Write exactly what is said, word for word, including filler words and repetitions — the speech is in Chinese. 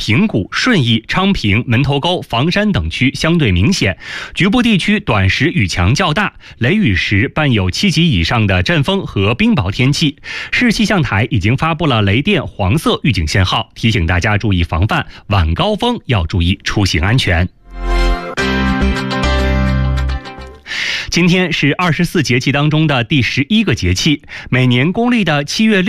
平谷、顺义、昌平、门头沟、房山等区相对明显，局部地区短时雨强较大，雷雨时伴有七级以上的阵风和冰雹天气。市气象台已经发布了雷电黄色预警信号，提醒大家注意防范，晚高峰要注意出行安全。今天是二十四节气当中的第十一个节气，每年公历的七月六